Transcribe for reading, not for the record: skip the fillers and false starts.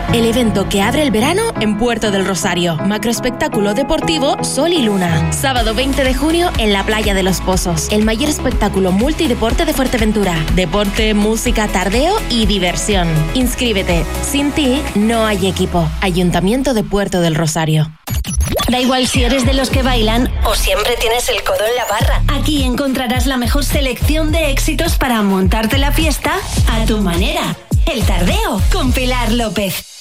el evento que abre el verano en Puerto del Rosario. Macroespectáculo deportivo Sol y Luna. Sábado 20 de junio en la Playa de los Pozos. El mayor espectáculo multideporte de Fuerteventura. Deporte, música, tardeo y diversión. Inscríbete. Sin ti no hay equipo. Ayuntamiento de Puerto del Rosario. Da igual si eres de los que bailan o siempre tienes el codo en la barra. Aquí encontrarás la mejor selección de éxitos para montarte la fiesta a tu manera. El Tardeo con Pilar López.